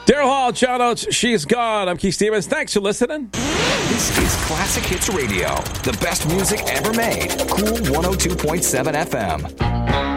Daryl Hall, shout outs, She's Gone. I'm Keith Stevens. Thanks for listening. This is Classic Hits Radio, the best music ever made. Cool 102.7 FM.